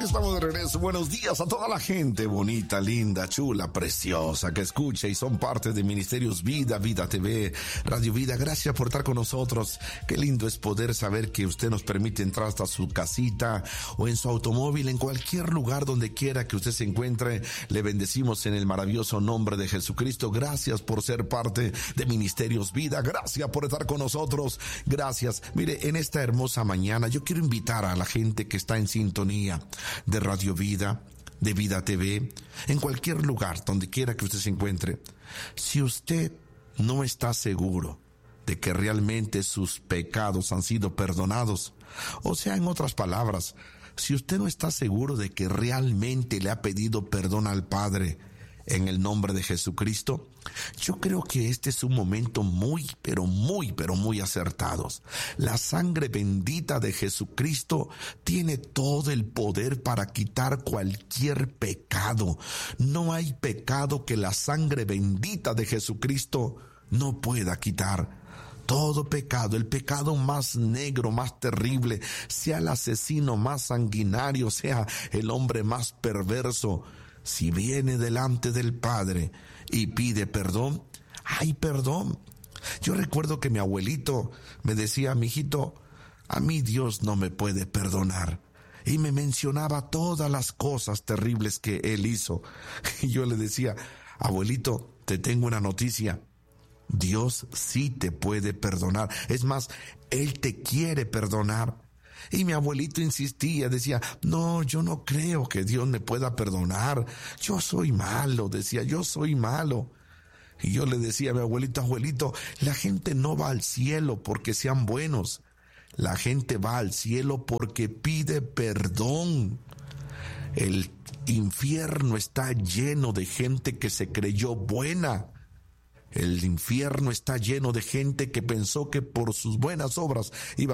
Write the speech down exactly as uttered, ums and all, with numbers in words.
que estamos de regreso. Buenos días a toda la gente bonita, linda, chula, preciosa que escucha y son parte de Ministerios Vida, Vida T V, Radio Vida. Gracias por estar con nosotros. Qué lindo es poder saber que usted nos permite entrar hasta su casita o en su automóvil, en cualquier lugar donde quiera que usted se encuentre. Le bendecimos en el maravilloso nombre de Jesucristo. Gracias por ser parte de Ministerios Vida. Gracias por estar con nosotros. Gracias. Mire, en esta hermosa mañana yo quiero invitar a la gente que está en sintonía de Radio Vida, de Vida T V, en cualquier lugar, donde quiera que usted se encuentre. Si usted no está seguro de que realmente sus pecados han sido perdonados, o sea, en otras palabras, si usted no está seguro de que realmente le ha pedido perdón al Padre en el nombre de Jesucristo, yo creo que este es un momento muy, pero muy, pero muy acertado. La sangre bendita de Jesucristo tiene todo el poder para quitar cualquier pecado. No hay pecado que la sangre bendita de Jesucristo no pueda quitar. Todo pecado, el pecado más negro, más terrible, sea el asesino más sanguinario, sea el hombre más perverso, si viene delante del Padre y pide perdón, hay perdón. Yo recuerdo que mi abuelito me decía, mijito, a mí Dios no me puede perdonar. Y me mencionaba todas las cosas terribles que él hizo. Y yo le decía, abuelito, te tengo una noticia. Dios sí te puede perdonar. Es más, Él te quiere perdonar. Y mi abuelito insistía, decía, no, yo no creo que Dios me pueda perdonar. Yo soy malo, decía, yo soy malo. Y yo le decía a mi abuelito, abuelito, la gente no va al cielo porque sean buenos. La gente va al cielo porque pide perdón. El infierno está lleno de gente que se creyó buena. El infierno está lleno de gente que pensó que por sus buenas obras iba